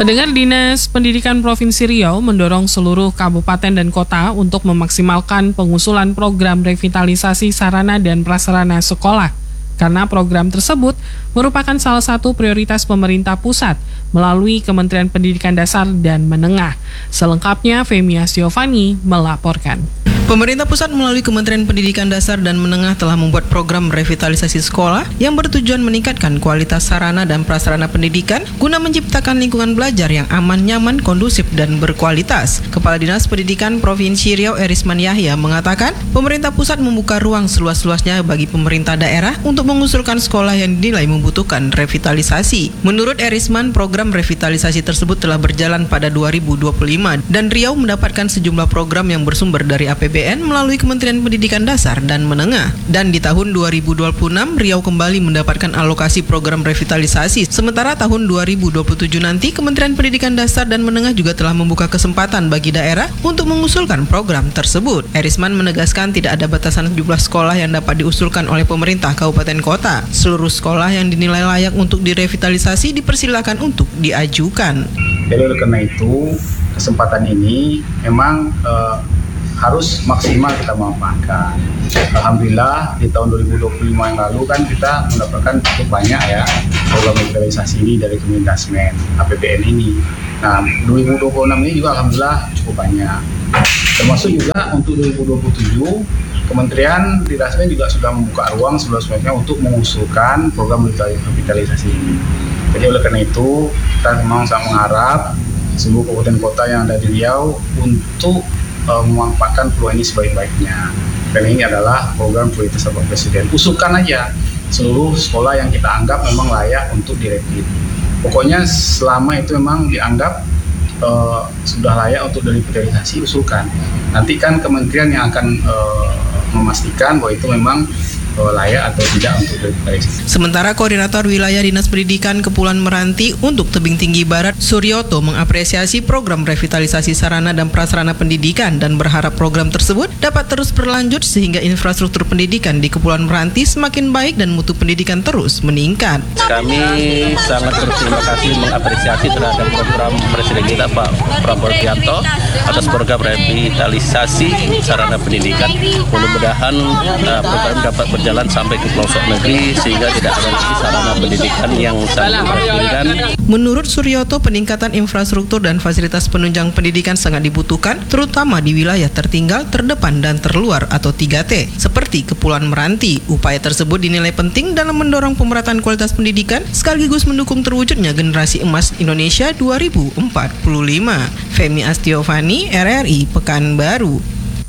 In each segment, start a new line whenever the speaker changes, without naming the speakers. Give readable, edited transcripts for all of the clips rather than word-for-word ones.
Pendengar, Dinas Pendidikan Provinsi Riau mendorong seluruh kabupaten dan kota untuk memaksimalkan pengusulan program revitalisasi sarana dan prasarana sekolah. Karena program tersebut merupakan salah satu prioritas pemerintah pusat melalui Kementerian Pendidikan Dasar dan Menengah. Selengkapnya, Femi Astiovani melaporkan.
Pemerintah pusat melalui Kementerian Pendidikan Dasar dan Menengah telah membuat program revitalisasi sekolah yang bertujuan meningkatkan kualitas sarana dan prasarana pendidikan guna menciptakan lingkungan belajar yang aman, nyaman, kondusif, dan berkualitas. Kepala Dinas Pendidikan Provinsi Riau, Erisman Yahya, mengatakan pemerintah pusat membuka ruang seluas-luasnya bagi pemerintah daerah untuk mengusulkan sekolah yang dinilai membutuhkan revitalisasi. Menurut Erisman, program revitalisasi tersebut telah berjalan pada 2025 dan Riau mendapatkan sejumlah program yang bersumber dari APBN melalui Kementerian Pendidikan Dasar dan Menengah. Dan di tahun 2026, Riau kembali mendapatkan alokasi program revitalisasi. Sementara tahun 2027 nanti, Kementerian Pendidikan Dasar dan Menengah juga telah membuka kesempatan bagi daerah untuk mengusulkan program tersebut. Erisman menegaskan tidak ada batasan jumlah sekolah yang dapat diusulkan oleh pemerintah kabupaten kota. Seluruh sekolah yang dinilai layak untuk direvitalisasi dipersilakan untuk diajukan.
Jadi oleh karena itu, kesempatan ini memang harus maksimal kita manfaatkan. Alhamdulillah di tahun 2025 yang lalu kan kita mendapatkan cukup banyak ya program revitalisasi ini dari Kemendasmen APBN ini. Nah, 2026 ini juga alhamdulillah cukup banyak. Termasuk juga untuk 2027 Kementerian Dasar juga sudah membuka ruang seluas-luasnya untuk mengusulkan program revitalisasi ini. Jadi oleh karena itu kita memang sangat mengharap seluruh kabupaten kota yang ada di Riau untuk memanfaatkan peluang ini sebaik-baiknya. Dan ini adalah program prioritas Bapak Presiden. Usulkan aja seluruh sekolah yang kita anggap memang layak untuk direvit. Pokoknya selama itu memang dianggap sudah layak untuk direvitalisasi, usulkan. Nanti kan kementerian yang akan memastikan bahwa itu memang layak atau tidak untuk direvitalisasi.
Sementara Koordinator Wilayah Dinas Pendidikan Kepulauan Meranti untuk Tebing Tinggi Barat, Suryoto, mengapresiasi program revitalisasi sarana dan prasarana pendidikan dan berharap program tersebut dapat terus berlanjut sehingga infrastruktur pendidikan di Kepulauan Meranti semakin baik dan mutu pendidikan terus meningkat.
Kami sangat berterima kasih mengapresiasi terhadap program Presiden kita Pak Prabowo Subianto atas program revitalisasi sarana pendidikan. Mudah-mudahan program dapat berjalan sampai ke pelosok negeri sehingga tidak ada lagi sarana pendidikan yang sangat memprihatinkan.
Menurut Suryoto, peningkatan infrastruktur dan fasilitas penunjang pendidikan sangat dibutuhkan, terutama di wilayah tertinggal, terdepan, dan terluar atau 3T, seperti Kepulauan Meranti. Upaya tersebut dinilai penting dalam mendorong pemerataan kualitas pendidikan sekaligus mendukung terwujudnya generasi emas Indonesia 2045. Femi Astiovani, RRI Pekanbaru.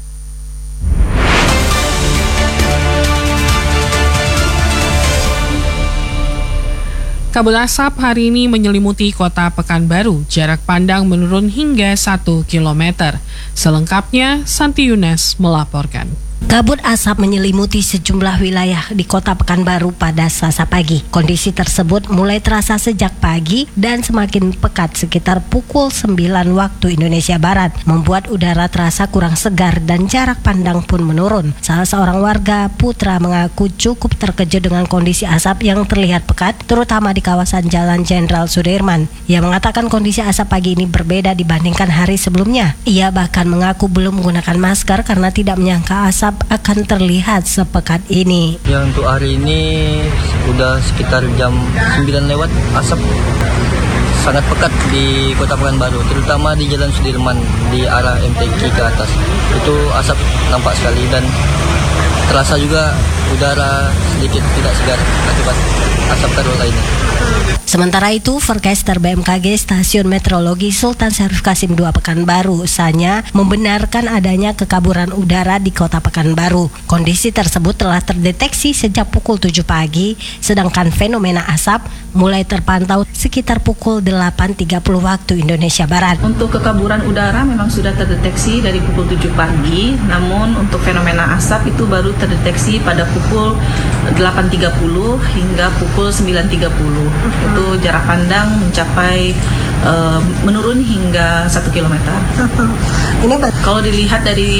Kabut asap hari ini menyelimuti kota Pekanbaru, jarak pandang menurun hingga 1 km. Selengkapnya, Santi Yunes melaporkan.
Kabut asap menyelimuti sejumlah wilayah di kota Pekanbaru pada Selasa pagi. Kondisi tersebut mulai terasa sejak pagi dan semakin pekat sekitar pukul 9 waktu Indonesia Barat, membuat udara terasa kurang segar dan jarak pandang pun menurun. Salah seorang warga, Putra, mengaku cukup terkejut dengan kondisi asap yang terlihat pekat, terutama di kawasan Jalan Jenderal Sudirman. Ia mengatakan kondisi asap pagi ini berbeda dibandingkan hari sebelumnya. Ia bahkan mengaku belum menggunakan masker karena tidak menyangka asap akan terlihat sepekat ini.
Yang untuk hari ini sudah sekitar jam 9 lewat, asap sangat pekat di kota Pekanbaru, terutama di Jalan Sudirman di arah MTQ ke atas. Itu asap nampak sekali dan terasa juga udara sedikit tidak segar akibat asap terlalu lainnya.
Sementara itu, forecaster BMKG Stasiun Meteorologi Sultan Syarif Qasim II Pekanbaru, Sanya, membenarkan adanya kekaburan udara di kota Pekanbaru. Kondisi tersebut telah terdeteksi sejak pukul 7 pagi, sedangkan fenomena asap mulai terpantau sekitar pukul 8.30 waktu Indonesia Barat.
Untuk kekaburan udara memang sudah terdeteksi dari pukul 7 pagi, namun untuk fenomena asap itu baru terdeteksi pada pukul 8.30 hingga pukul 9.30. Itu jarak pandang mencapai menurun hingga 1 km. Kalau dilihat dari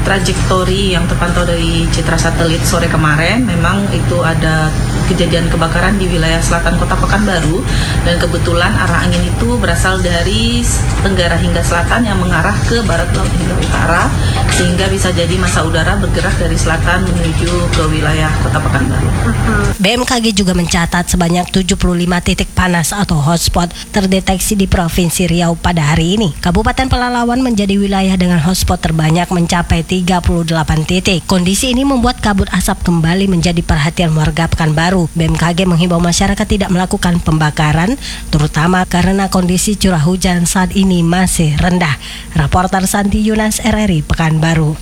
trajektori yang terpantau dari citra satelit sore kemarin, memang itu ada kejadian kebakaran di wilayah selatan Kota Pekanbaru, dan kebetulan arah angin itu berasal dari tenggara hingga selatan yang mengarah ke barat laut hingga utara, sehingga bisa jadi massa udara bergerak dari selatan menuju ke wilayah Kota Pekanbaru.
BMKG juga mencatat sebanyak 75 titik panas atau hotspot terdeteksi di Provinsi Riau pada hari ini. Kabupaten Pelalawan menjadi wilayah dengan hotspot terbanyak mencapai 38 titik. Kondisi ini membuat kabut asap kembali menjadi perhatian warga Pekanbaru. BMKG menghimbau masyarakat tidak melakukan pembakaran, terutama karena kondisi curah hujan saat ini masih rendah. Raporter Santi Yunas, RRI Pekanbaru.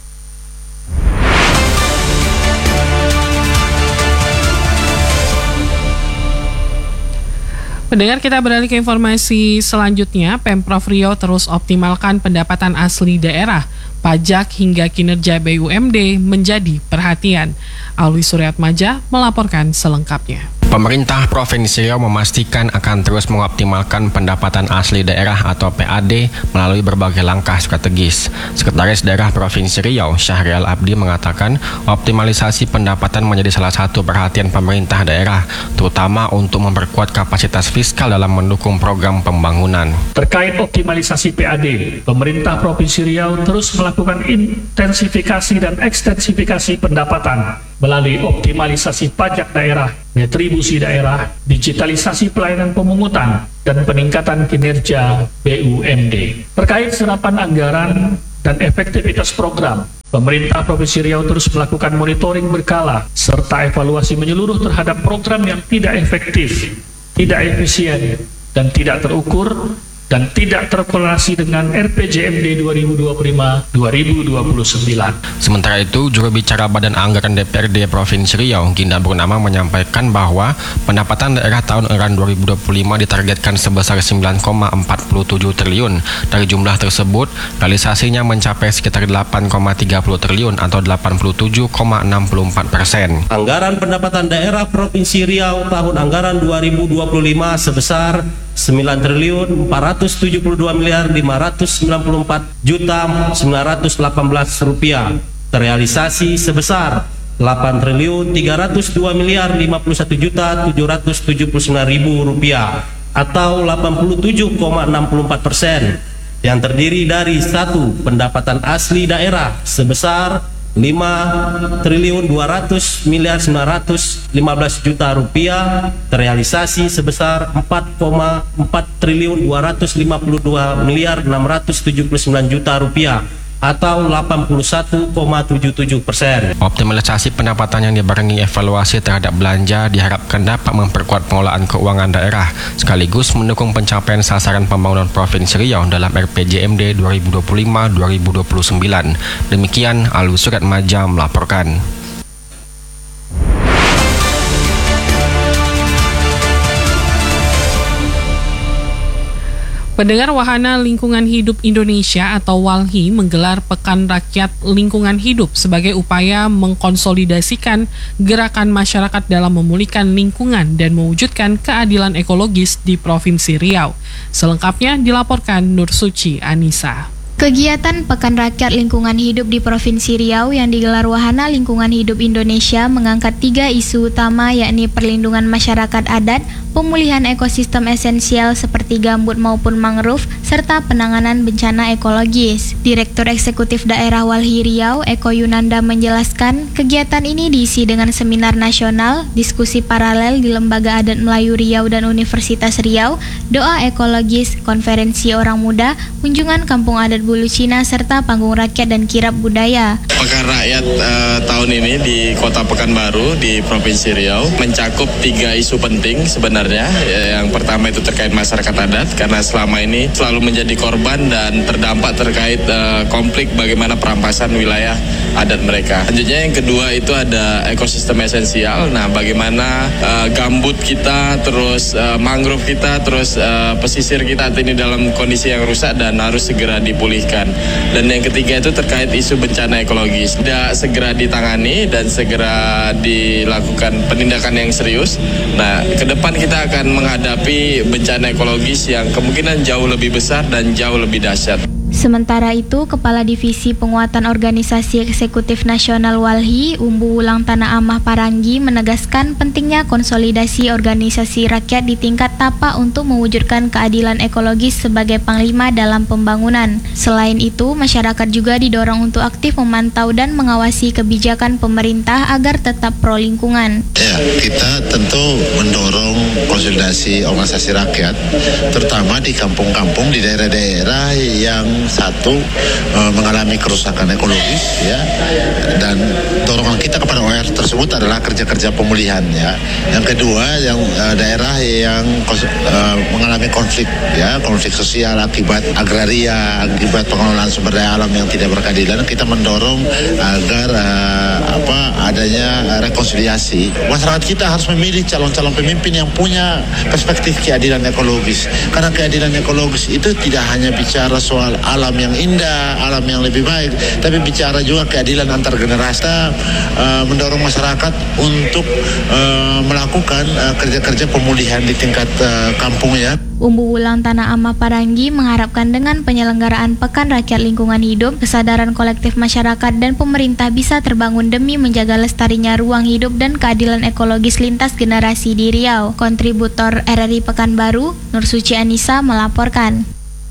Pendengar, kita beralih ke informasi selanjutnya. Pemprov Riau terus optimalkan pendapatan asli daerah. Pajak hingga kinerja BUMD menjadi perhatian. Alwi Suryatmaja melaporkan selengkapnya.
Pemerintah Provinsi Riau memastikan akan terus mengoptimalkan pendapatan asli daerah atau PAD melalui berbagai langkah strategis. Sekretaris Daerah Provinsi Riau, Syahrial Abdi, mengatakan optimalisasi pendapatan menjadi salah satu perhatian pemerintah daerah, terutama untuk memperkuat kapasitas fiskal dalam mendukung program pembangunan.
Terkait optimalisasi PAD, pemerintah Provinsi Riau terus melakukan intensifikasi dan ekstensifikasi pendapatan melalui optimalisasi pajak daerah, retribusi daerah, digitalisasi pelayanan pemungutan, dan peningkatan kinerja BUMD. Terkait serapan anggaran dan efektivitas program, pemerintah Provinsi Riau terus melakukan monitoring berkala serta evaluasi menyeluruh terhadap program yang tidak efektif, tidak efisien, dan tidak terukur, dan tidak terkorelasi dengan RPJMD 2025-2029.
Sementara itu, juru bicara Badan Anggaran DPRD Provinsi Riau, Ginda Purnama, menyampaikan bahwa pendapatan daerah tahun anggaran 2025 ditargetkan sebesar 9,47 triliun. Dari jumlah tersebut, realisasinya mencapai sekitar 8,30 triliun atau 87,64%.
Anggaran pendapatan daerah Provinsi Riau tahun anggaran 2025 sebesar 9.592.594.918 rupiah, terrealisasi sebesar 8.302.051.779.000 rupiah atau 87,64%, yang terdiri dari 1. Pendapatan asli daerah sebesar 5.200.915 rupiah, terrealisasi sebesar 4.252.679 rupiah atau 81,77%.
Optimalisasi pendapatan yang dibarengi evaluasi terhadap belanja diharapkan dapat memperkuat pengelolaan keuangan daerah sekaligus mendukung pencapaian sasaran pembangunan Provinsi Riau dalam RPJMD 2025-2029. Demikian Alwi Suryatmaja melaporkan.
Pendengar, Wahana Lingkungan Hidup Indonesia atau WALHI menggelar Pekan Rakyat Lingkungan Hidup sebagai upaya mengkonsolidasikan gerakan masyarakat dalam memulihkan lingkungan dan mewujudkan keadilan ekologis di Provinsi Riau. Selengkapnya dilaporkan Nur Suci Anissa.
Kegiatan Pekan Rakyat Lingkungan Hidup di Provinsi Riau yang digelar Wahana Lingkungan Hidup Indonesia mengangkat 3 isu utama, yakni perlindungan masyarakat adat, pemulihan ekosistem esensial seperti gambut maupun mangrove, serta penanganan bencana ekologis. Direktur Eksekutif Daerah WALHI Riau, Eko Yunanda, menjelaskan kegiatan ini diisi dengan seminar nasional, diskusi paralel di Lembaga Adat Melayu Riau dan Universitas Riau, doa ekologis, konferensi orang muda, kunjungan kampung adat Bulu Cina, serta panggung rakyat dan kirab budaya.
Pekan Rakyat tahun ini di Kota Pekanbaru di Provinsi Riau mencakup 3 isu penting sebenarnya. Yang pertama itu terkait masyarakat adat, karena selama ini selalu menjadi korban dan terdampak terkait konflik bagaimana perampasan wilayah adat mereka. Selanjutnya yang kedua itu ada ekosistem esensial. Nah, bagaimana gambut kita, terus mangrove kita, terus pesisir kita ini dalam kondisi yang rusak dan harus segera dipulihkan. Dan yang ketiga itu terkait isu bencana ekologis. Tidak segera ditangani dan segera dilakukan penindakan yang serius. Nah, ke depan kita akan menghadapi bencana ekologis yang kemungkinan jauh lebih besar dan jauh lebih dahsyat.
Sementara itu, Kepala Divisi Penguatan Organisasi Eksekutif Nasional Walhi, Umbu Wulang Tanah Amah Paranggi menegaskan pentingnya konsolidasi organisasi rakyat di tingkat tapak untuk mewujudkan keadilan ekologis sebagai panglima dalam pembangunan. Selain itu, masyarakat juga didorong untuk aktif memantau dan mengawasi kebijakan pemerintah agar tetap pro lingkungan.
Ya, kita tentu mendorong konsolidasi organisasi rakyat, terutama di kampung-kampung, di daerah-daerah yang satu mengalami kerusakan ekologis, ya, dan dorongan kita kepada OR tersebut adalah kerja-kerja pemulihan, ya. Yang kedua, yang daerah yang mengalami konflik, ya, konflik sosial akibat agraria, akibat pengelolaan sumber daya alam yang tidak berkeadilan, kita mendorong agar adanya rekonsiliasi. Masyarakat kita harus memilih calon-calon pemimpin yang punya perspektif keadilan ekologis, karena keadilan ekologis itu tidak hanya bicara soal alam yang indah, alam yang lebih baik, tapi bicara juga keadilan antar generasi. Mendorong masyarakat untuk melakukan kerja-kerja pemulihan di tingkat kampung, ya.
Umbu Wulang Tanah Amah Paranggi mengharapkan dengan penyelenggaraan Pekan Rakyat Lingkungan Hidup, kesadaran kolektif masyarakat dan pemerintah bisa terbangun demi menjaga lestarinya ruang hidup dan keadilan ekologis lintas generasi di Riau. Kontributor RRI Pekanbaru, Nur Suci Anissa melaporkan.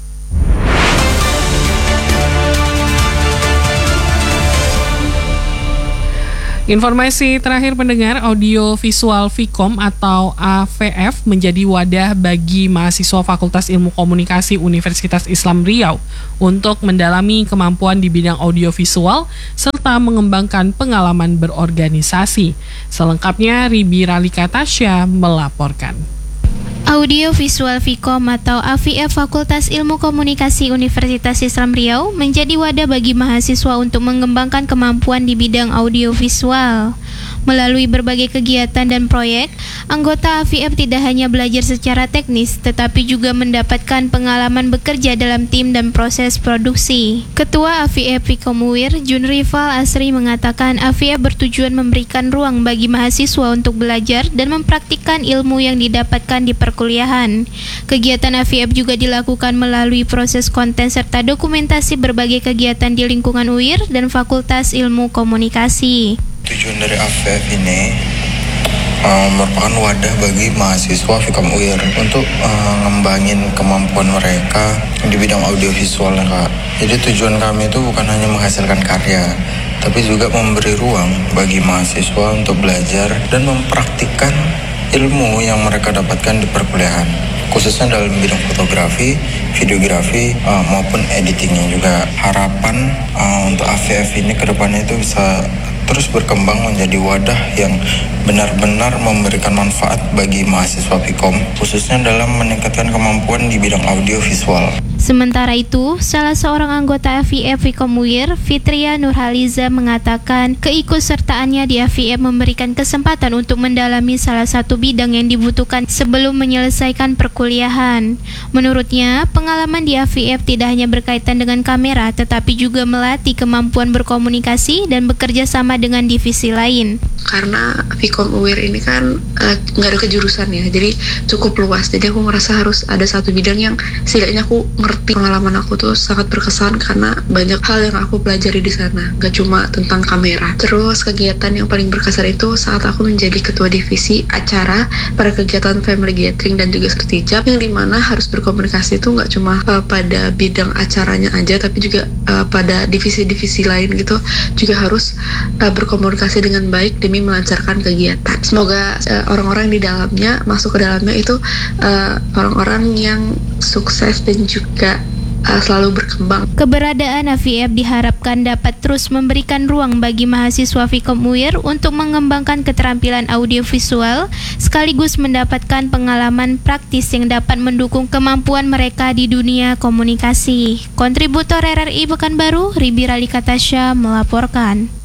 Informasi terakhir pendengar, audio visual Vkom atau AVF menjadi wadah bagi mahasiswa Fakultas Ilmu Komunikasi Universitas Islam Riau untuk mendalami kemampuan di bidang audiovisual serta mengembangkan pengalaman berorganisasi. Selengkapnya Ribi Ralika Tasya melaporkan.
Audio Visual Vkom atau AVF Fakultas Ilmu Komunikasi Universitas Islam Riau menjadi wadah bagi mahasiswa untuk mengembangkan kemampuan di bidang audiovisual. Melalui berbagai kegiatan dan proyek, anggota AVF tidak hanya belajar secara teknis, tetapi juga mendapatkan pengalaman bekerja dalam tim dan proses produksi. Ketua AVF Vkom UIR, Jun Rival Asri mengatakan AVF bertujuan memberikan ruang bagi mahasiswa untuk belajar dan mempraktikkan ilmu yang didapatkan di perkuliahan. Kegiatan AVF juga dilakukan melalui proses konten serta dokumentasi berbagai kegiatan di lingkungan UIR dan Fakultas Ilmu Komunikasi.
Tujuan dari AVF ini merupakan wadah bagi mahasiswa Vkom UIR untuk ngembangin kemampuan mereka di bidang audiovisual, Kak. Jadi tujuan kami itu bukan hanya menghasilkan karya, tapi juga memberi ruang bagi mahasiswa untuk belajar dan mempraktikkan ilmu yang mereka dapatkan di perkuliahan, khususnya dalam bidang fotografi, videografi, maupun editingnya juga. Harapan untuk AVF ini ke depannya itu bisa terus berkembang menjadi wadah yang benar-benar memberikan manfaat bagi mahasiswa Vkom, khususnya dalam meningkatkan kemampuan di bidang audiovisual.
Sementara itu, salah seorang anggota AVF Vkom UIR, Fitria Nurhaliza, mengatakan keikutsertaannya di AVF memberikan kesempatan untuk mendalami salah satu bidang yang dibutuhkan sebelum menyelesaikan perkuliahan. Menurutnya, pengalaman di AVF tidak hanya berkaitan dengan kamera, tetapi juga melatih kemampuan berkomunikasi dan bekerja sama dengan divisi lain.
Karena Vkom UIR ini kan nggak ada kejurusan ya, jadi cukup luas. Jadi aku merasa harus ada satu bidang yang setidaknya aku ngerti. Pengalaman aku tuh sangat berkesan karena banyak hal yang aku pelajari di sana, gak cuma tentang kamera. Terus kegiatan yang paling berkesan itu saat aku menjadi ketua divisi acara pada kegiatan family gathering dan juga sertijab, yang dimana harus berkomunikasi itu gak cuma pada bidang acaranya aja, tapi juga pada divisi-divisi lain gitu, juga harus berkomunikasi dengan baik demi melancarkan kegiatan. Semoga orang-orang di dalamnya, masuk ke dalamnya itu orang-orang yang sukses dan juga selalu berkembang.
Keberadaan AVF diharapkan dapat terus memberikan ruang bagi mahasiswa Vkom UIR untuk mengembangkan keterampilan audiovisual sekaligus mendapatkan pengalaman praktis yang dapat mendukung kemampuan mereka di dunia komunikasi. Kontributor RRI Pekanbaru, Ribi Ralika Tasya melaporkan.